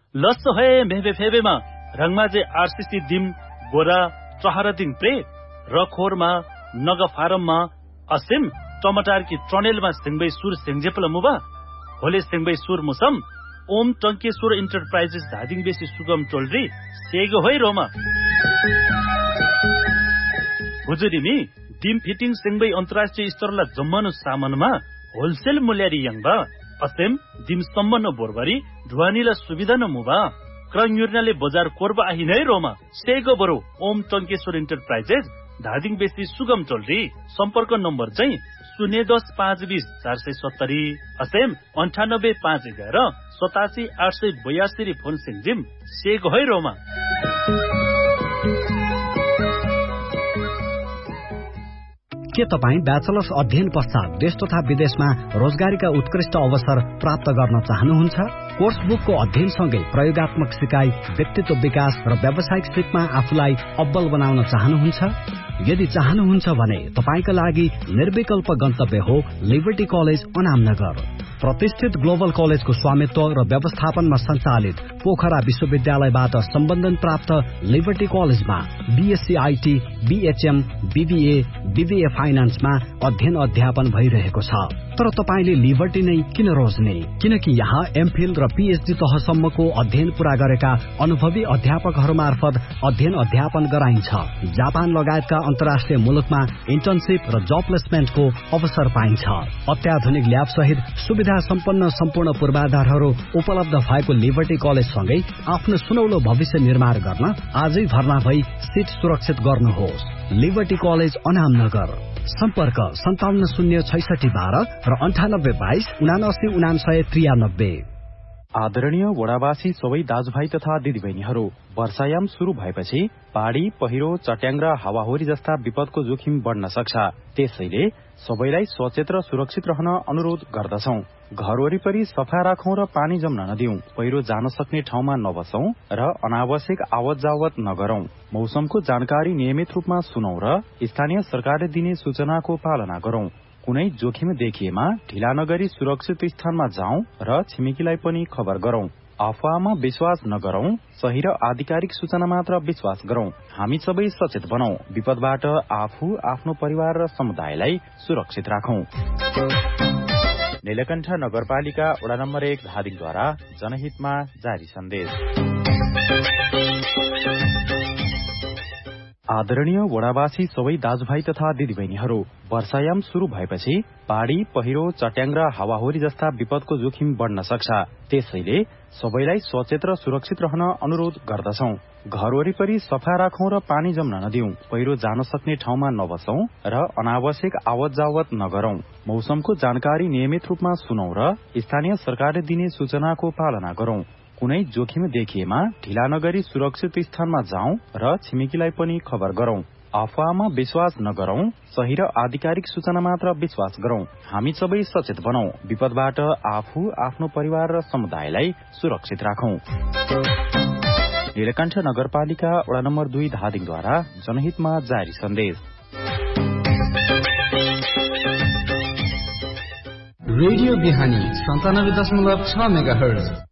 लस्सो है मेहबे फेबेमा रंगमाजे आरसीसी दिम गोरा चहरा दिन प्रे रखोरमा नग फारममा असिम टमाटर की ट्रनेलमा सिंगबै सुर सिंगजेपल मुबा होले सिंगबै सुर मुसम ओम टंकेश्वर इंटरप्राइजेस धादिङ बेसी सुगम टोलरी सेगो होई रोमा हुजुरिमी दिम फिटिङ सिंगबै अन्तर्राष्ट्रिय स्तरला जम्मनु सामानमा होलसेल मूल्यारी यंगबा असेम दिम सम्मन बोरबारी ढुवानीला सुविधा न मुबा क्रन्युर्नाले बजार कोरबा आहि नै रोमा सेगो बरो ओम टंकेश्वर इंटरप्राइजेस धादिङ बेसी सुगम टोलरी सम्पर्क नम्बर चाहिँ 010-520-470 असेम 98-511-87-882 फोन सिंजिम सेगो है रोमा के तपाईँ ब्याचलर्स अध्ययन पश्चात देश तथा विदेशमा रोजगारीका उत्कृष्ट अवसर प्राप्त गर्न चाहनुहुन्छ? कोर्स बुकको अध्ययनसँगै प्रयोगात्मक सिकाइ, व्यक्तित्व विकास र व्यावसायिक सिपमा आफूलाई अब्बल बनाउन चाहनुहुन्छ? यदि चाहनुहुन्छ भने तपाईका लागि निर्विकल्प गन्तव्य हो लिबर्टी कलेज अनामनगर। प्रतिष्ठित ग्लोबल कलेजको स्वामित्व र व्यवस्थापनमा सञ्चालित पोखरा विश्वविद्यालयबाट सम्बन्धन प्राप्त लिबर्टी कलेजमा BSc IT, BHM, BBA, BBA फाइनान्समा अध्ययन अध्यापन भइरहेको छ। तर तपाईले लिबर्टी नै किन रोज्ने? किनकि यहाँ एमफिल र पीएचडी तहसम्मको अध्ययन पूरा गरेका अनुभवी अध्यापकहरू मार्फत अध्ययन अध्यापन गराइन्छ। जापान लगायतका अन्तर्राष्ट्रिय मुलुकमा इन्टर्नशिप र जब प्लेसमेन्टको अवसर पाइन्छ। अत्याधुनिक ल्याब सहित सुविधा सम्पन्न सम्पूर्ण पूर्वाधारहरू उपलब्ध भएको लिबर्टी कलेज सँगै आफ्नो सुनौलो भविष्य निर्माण गर्न आजै भर्ना भई सिट सुरक्षित गर्नुहोस्। Liberty college Anamnagar. सम्पर्क 570661 र 9822-799993। आदरणीय वडावासी सबै दाजुभाइ तथा दिदीबहिनीहरू, वर्षायाम शुरू भएपछि पहाडी पहिरो, चट्याङ र हावाहुरी जस्ता विपदको जोखिम बढ्न सक्छ। त्यसैले सबैलाई सचेत र सुरक्षित रहन अनुरोध गर्दछौं। घर वरिपरि सफा राखौं र पानी जम्न नदिउँ। पहिरो जान सक्ने ठाउँमा नबसौं र अनावश्यक आवत जावत नगरौं। मौसमको जानकारी नियमित रूपमा सुनौं र स्थानीय सरकारले दिने सूचनाको पालना गरौं। कुनै जोखिम देखिएमा ढिला नगरी सुरक्षित स्थानमा जाउँ र छिमेकीलाई पनि खबर गरौं। अफवाहमा विश्वास नगरौं। सही र आधिकारिक सूचना मात्र विश्वास गरौं। हामी सबै सचेत बनौं। विपदबाट आफू, आफ्नो परिवार र समुदायलाई सुरक्षित राखौं। नीलकण्ठ नगरपालिका वडा नम्बर 1 धादिङद्वारा जनहितमा जारी सन्देश। आदरणीय वडावासी सबै दाजुभाइ तथा दिदीबहिनीहरू, वर्षायाम शुरू भएपछि पहाडी पहिरो, चट्याङ र हावाहुरी जस्ता विपदको जोखिम बढ्न सक्छ। त्यसैले सबैलाई सचेत र सुरक्षित रहन अनुरोध गर्दछौं। घर वरिपरि सफा राखौं र पानी जम्न नदिउँ। पहिरो जान सक्ने ठाउँमा नबसौं र अनावश्यक आवत जावत नगरौं। मौसमको जानकारी नियमित रूपमा सुनौं र स्थानीय सरकारले दिने सूचनाको पालना गरौं। कुनै जोखिम देखिएमा ढिला नगरी सुरक्षित स्थानमा जाउँ र छिमेकीलाई पनि खबर गरौं। अफवाहमा विश्वास नगरौं। सही र आधिकारिक सूचना मात्र विश्वास गरौं। हामी सबै सचेत बनौं। विपदबाट आफू, आफ्नो परिवार र समुदायलाई सुरक्षित राखौं। नीलकण्ठ नगरपालिका वडा नम्बर 2 धादिङद्वारा जनहितमा जारी सन्देश। रेडियो बिहानी 97.6 मेगाहर्ज